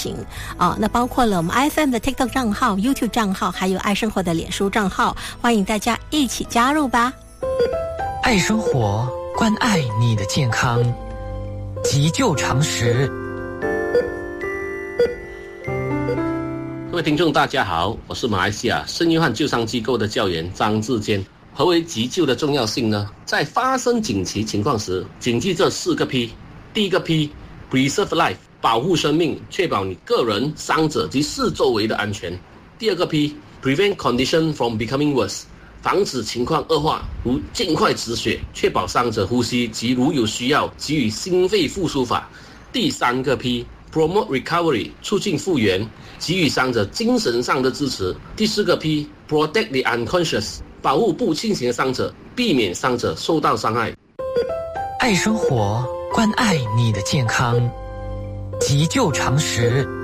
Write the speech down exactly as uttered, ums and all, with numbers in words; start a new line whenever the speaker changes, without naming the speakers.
情啊。那包括了我们 I F M 的 TikTok 账号、YouTube 账号，还有爱生活的脸书账号，欢迎大家一起加入吧。
爱生活，关爱你的健康，急救常识。
各位听众大家好，我是马来西亚圣约翰救伤机构的教员张志坚。何为急救的重要性呢？在发生紧急情况时，谨记这四个 P。 第一个 P Preserve life， 保护生命，确保你个人、伤者及四周围的安全。第二个 P Prevent condition from becoming worse， 防止情况恶化，如尽快止血，确保伤者呼吸及如有需要给予心肺复苏法。第三个 P Promote recovery， 促进复原，给予伤者精神上的支持。第四个 P Protect the unconscious， 保护不清醒的伤者，避免伤者受到伤害。
爱生活，关爱你的健康，急救常识。